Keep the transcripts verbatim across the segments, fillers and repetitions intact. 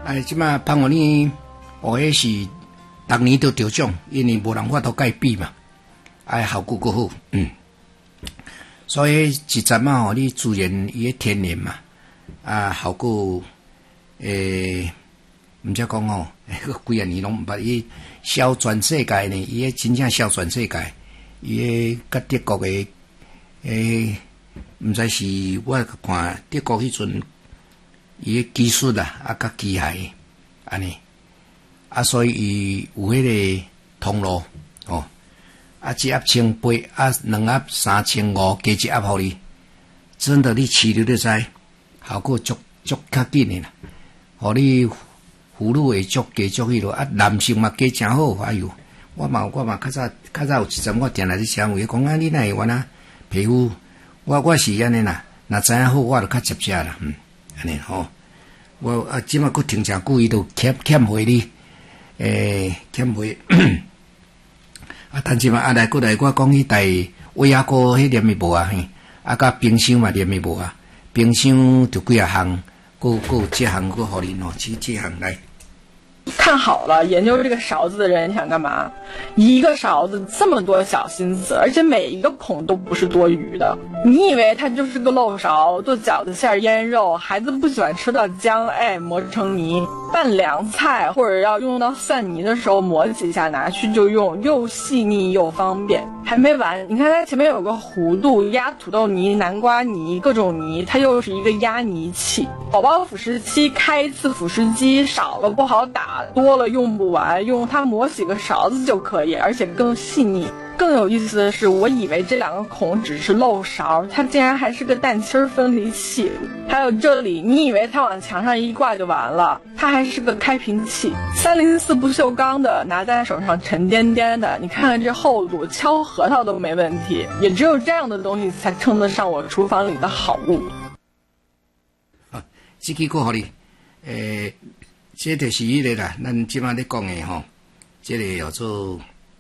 哎，即马潘王你，哦，迄是逐年都得奖，因为无人法度甲伊比嘛，哎，效果够好，嗯。所以一站嘛吼，你自然伊个天然嘛，啊，效果诶，毋则讲吼，个几啊年拢毋捌伊销全世界呢，伊个真正销全世界，伊个甲德国诶诶，毋知是我看德国迄阵伊个技术啊，啊甲机械安尼，啊，所以伊有迄个通路哦。啊，一盒千八，啊，两盒三千五，加一盒互你，真的你饲了就知，效果足足较紧诶啦。互你妇女会足加足迄落，啊，男性嘛加诚好，哎哟，我嘛我嘛较早较早有一阵我定来伫请位讲啊，你哪会原啊皮肤，我我是安尼啦，若知影好我就较接受啦，嗯，安尼吼，我啊即马佫停诚久，伊都欠欠回你，诶、欸，欠回。啊，但是嘛，啊来过来，我讲迄台威亚哥迄念诶无啊，嘿，啊甲冰箱嘛念诶无啊，冰箱就几啊项，够够这项够互恁哦，这这项来。 看好了，研究这个勺子的人想干嘛？一个勺子这么多小心思，而且每一个孔都不是多余的。你以为它就是个漏勺，做饺子馅腌肉，孩子不喜欢吃的姜，哎，磨成泥；拌凉菜或者要用到蒜泥的时候，磨几下拿去就用，又细腻又方便。还没完，你看它前面有个弧度，压土豆泥、南瓜泥、各种泥，它又是一个压泥器。宝宝辅食期开一次辅食机少了不好打，多了用不完，用它磨几个勺子就可以，而且更细腻。更有意思的是，我以为这两个孔只是漏勺，它竟然还是个蛋清分离器。还有这里，你以为它往墙上一挂就完了，它还是个开瓶器，三零四不锈钢的，拿在手上沉甸甸的，你看看这厚度，敲核桃都没问题。也只有这样的东西才称得上我厨房里的好物。 啊，这个个互你，诶、呃，这就是迄个啦，咱即摆咧讲诶吼，这个叫做。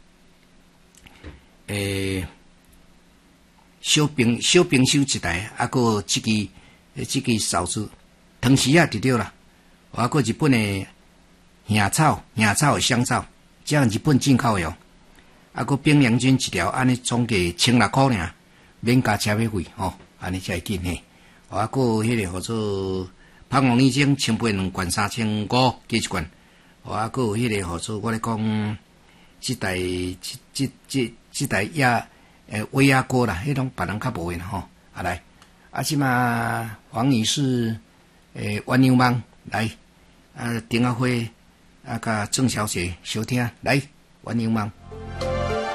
诶、欸，小冰小冰箱一台，啊，个即支即支勺子，汤匙啊，就对啦。啊，个日本诶杏草，杏草诶香草，这样日本进口诶哦。啊，个冰凉菌一条，安尼总计千六块尔，免加车马费吼，安尼才会紧嘿。啊，个迄个叫做芳王奶精，千八两罐三千五加一罐。啊，个迄个叫做我咧讲，即台即即即。即台亚诶威亚锅啦，迄种别人较无诶吼，啊来，啊即嘛黄女士诶鸳鸯网来，啊丁阿辉啊甲郑小姐收听来鸳鸯网。